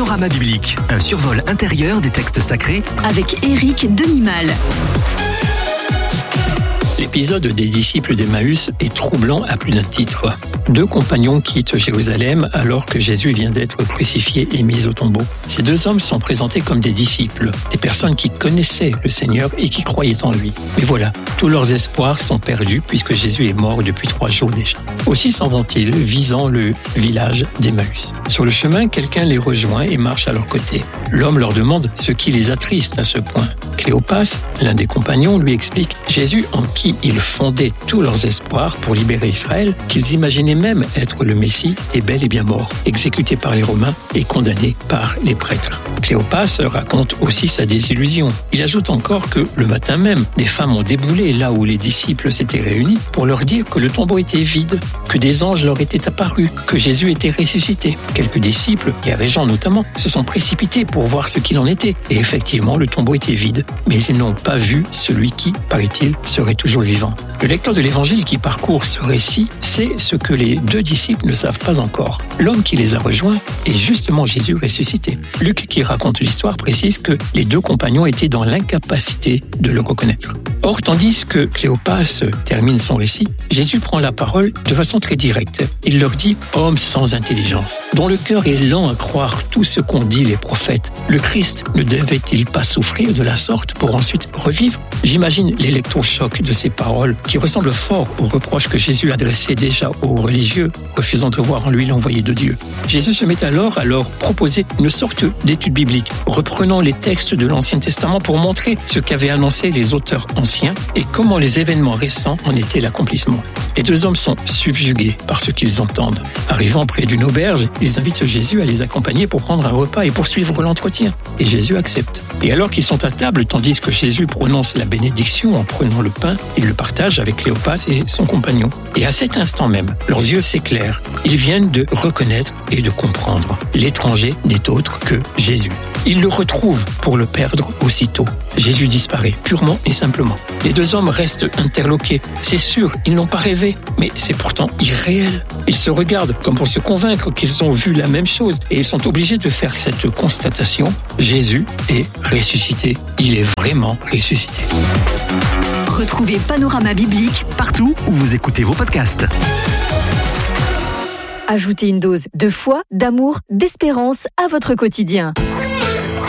Panorama biblique, un survol intérieur des textes sacrés avec Éric Denimal. L'épisode des disciples d'Emmaüs est troublant à plus d'un titre. 2 compagnons quittent Jérusalem alors que Jésus vient d'être crucifié et mis au tombeau. Ces 2 hommes sont présentés comme des disciples, des personnes qui connaissaient le Seigneur et qui croyaient en lui. Mais voilà, tous leurs espoirs sont perdus puisque Jésus est mort depuis 3 jours déjà. Aussi s'en vont-ils, visant le village d'Emmaüs. Sur le chemin, quelqu'un les rejoint et marche à leur côté. L'homme leur demande ce qui les attriste à ce point. Cléopas, l'un des compagnons, lui explique Jésus en qui ils fondaient tous leurs espoirs pour libérer Israël, qu'ils imaginaient même être le Messie, est bel et bien mort, exécuté par les Romains et condamné par les prêtres. Cléopas raconte aussi sa désillusion. Il ajoute encore que le matin même, des femmes ont déboulé là où les disciples s'étaient réunis pour leur dire que le tombeau était vide, que des anges leur étaient apparus, que Jésus était ressuscité. Quelques disciples, Pierre et Jean notamment, se sont précipités pour voir ce qu'il en était. Et effectivement, le tombeau était vide, mais ils n'ont pas vu celui qui, paraît-il, serait toujours vivant. Le lecteur de l'Évangile qui parcourt ce récit sait ce que les 2 disciples ne savent pas encore. L'homme qui les a rejoints est justement Jésus ressuscité. Luc, qui raconte l'histoire, précise que les 2 compagnons étaient dans l'incapacité de le reconnaître. Or, tandis que Cléopas termine son récit, Jésus prend la parole de façon très directe. Il leur dit « Hommes sans intelligence, dont le cœur est lent à croire tout ce qu'ont dit les prophètes, le Christ ne devait-il pas souffrir de la sorte pour ensuite revivre ?» J'imagine l'électrochoc de ces paroles qui ressemblent fort aux reproches que Jésus adressait déjà aux religieux, refusant de voir en lui l'envoyé de Dieu. Jésus se met alors à leur proposer une sorte d'étude biblique, reprenant les textes de l'Ancien Testament pour montrer ce qu'avaient annoncé les auteurs anciens et comment les événements récents en étaient l'accomplissement. Les 2 hommes sont subjugués par ce qu'ils entendent. Arrivant près d'une auberge, ils invitent Jésus à les accompagner pour prendre un repas et poursuivre l'entretien. Et Jésus accepte. Et alors qu'ils sont à table, tandis que Jésus prononce la bénédiction en prenant le pain, il le partage avec Cléopas et son compagnon. Et à cet instant même, leurs yeux s'éclairent. Ils viennent de reconnaître et de comprendre. L'étranger n'est autre que Jésus. Ils le retrouvent pour le perdre aussitôt. Jésus disparaît, purement et simplement. Les 2 hommes restent interloqués. C'est sûr, ils n'ont pas rêvé, mais c'est pourtant irréel. Ils se regardent comme pour se convaincre qu'ils ont vu la même chose et ils sont obligés de faire cette constatation. Jésus est ressuscité. Il est vraiment ressuscité. Retrouvez Panorama biblique partout où vous écoutez vos podcasts. Ajoutez une dose de foi, d'amour, d'espérance à votre quotidien.